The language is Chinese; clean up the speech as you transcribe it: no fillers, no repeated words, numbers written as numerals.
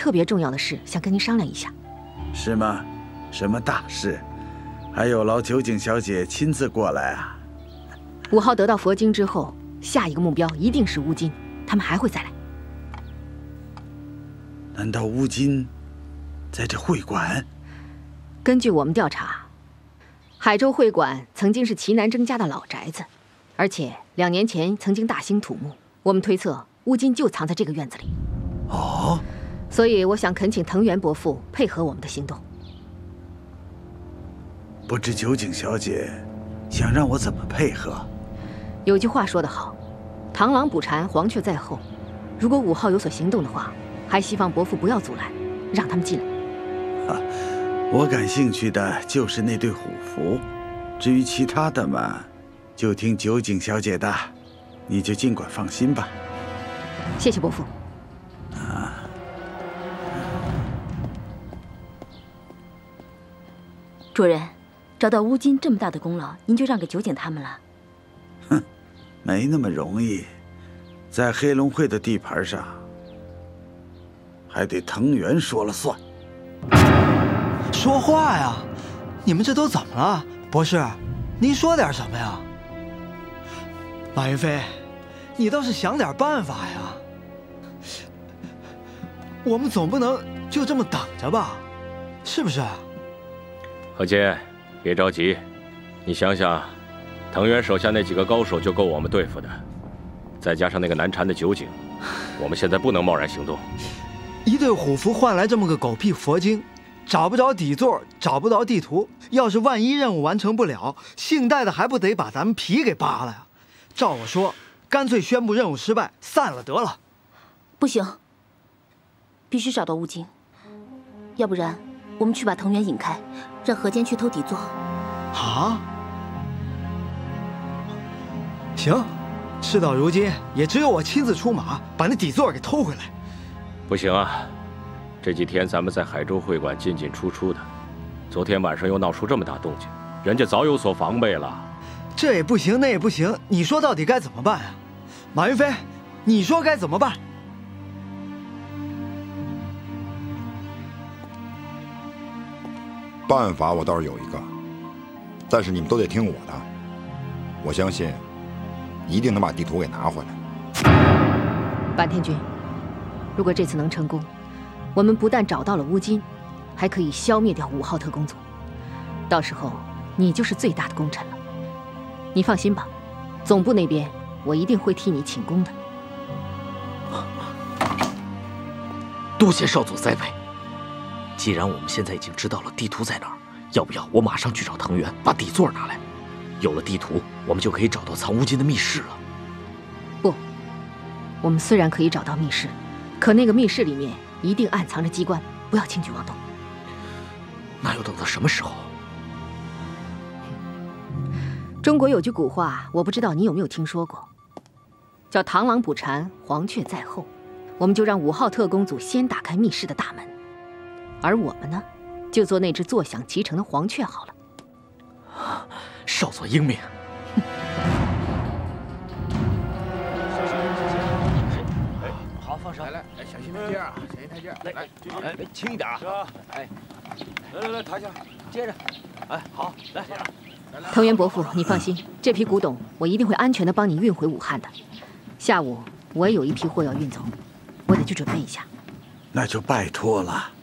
特别重要的事想跟您商量一下。 是吗？什么大事？还有劳酒井小姐亲自过来啊 ？5号得到佛经之后，下一个目标一定是乌金，他们还会再来。 难道乌金在这会馆？ 根据我们调查，海州会馆曾经是齐南征家的老宅子，而且2年前曾经大兴土木。我们推测乌金就藏在这个院子里。 哦， 所以我想恳请藤原伯父配合我们的行动。 不知酒井小姐想让我怎么配合？ 有句话说得好，螳螂捕蝉，黄雀在后。如果5号有所行动的话，还希望伯父不要阻拦，让他们进来。 我感兴趣的就是那对虎符，至于其他的嘛，就听酒井小姐的，你就尽管放心吧。 谢谢伯父。 主人，找到乌金这么大的功劳，您就让给酒井他们了？ 哼，没那么容易，在黑龙会的地盘上，还得藤原说了算。 说话呀！你们这都怎么了？博士，您说点什么呀？马云飞，你倒是想点办法呀！我们总不能就这么等着吧？是不是？ 何坚，别着急，你想想，藤原手下那几个高手就够我们对付的，再加上那个难缠的酒井，我们现在不能贸然行动。 一对虎符换来这么个狗屁佛经，找不着底座，找不着地图。要是万一任务完成不了，姓戴的还不得把咱们皮给扒了呀？照我说，干脆宣布任务失败，散了得了。 不行，必须找到乌金，要不然我们去把藤原引开，让何坚去偷底座。 啊？行，事到如今，也只有我亲自出马，把那底座给偷回来。 不行啊，这几天咱们在海州会馆进进出出的，昨天晚上又闹出这么大动静，人家早有所防备了。 这也不行，那也不行，你说到底该怎么办啊？马云飞，你说该怎么办？ 办法我倒是有一个，但是你们都得听我的。我相信，一定能把地图给拿回来。 坂田君，如果这次能成功，我们不但找到了乌金，还可以消灭掉5号特工组。到时候你就是最大的功臣了。你放心吧，总部那边我一定会替你请功的。 多谢少佐栽培。既然我们现在已经知道了地图在哪儿，要不要我马上去找藤原，把底座拿来？有了地图，我们就可以找到藏乌金的密室了。 不，我们虽然可以找到密室，可那个密室里面一定暗藏着机关，不要轻举妄动。 那要等到什么时候？ 中国有句古话，我不知道你有没有听说过，叫“螳螂捕蝉，黄雀在后”。我们就让5号特工组先打开密室的大门，而我们呢，就做那只坐享其成的黄雀好了。 少佐英明。 好，放手。来，小心台阶啊，小心台阶。来，轻一点啊。哎，来，抬下，接着。哎，好，来。 藤原伯父，你放心，这批古董我一定会安全地帮你运回武汉的。下午我也有一批货要运走，我得去准备一下。 那就拜托了。